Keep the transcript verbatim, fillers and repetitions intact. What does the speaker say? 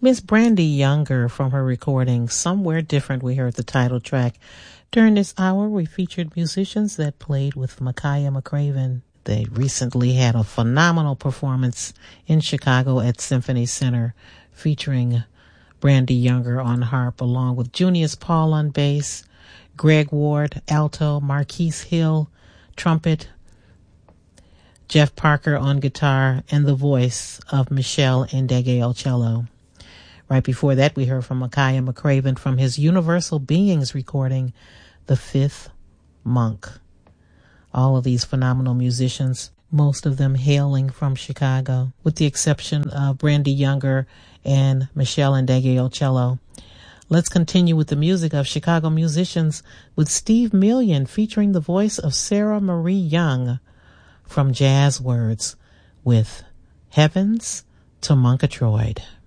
Miss Brandy Younger from her recording Somewhere Different. We heard the title track. During this hour, we featured musicians that played with Makaya McCraven. They recently had a phenomenal performance in Chicago at Symphony Center featuring Brandy Younger on harp along with Junius Paul on bass, Greg Ward, alto, Marquise Hill, trumpet, Jeff Parker on guitar, and the voice of Michelle Ndegeocello cello. Right before that, we heard from Makaya McCraven from his Universal Beings recording, The Fifth Monk. All of these phenomenal musicians, most of them hailing from Chicago, with the exception of Brandy Younger and Michelle Ndegeocello cello. Let's continue with the music of Chicago musicians with Steve Million featuring the voice of Sarah Marie Young from Jazz Words with Heavens to Murgatroyd.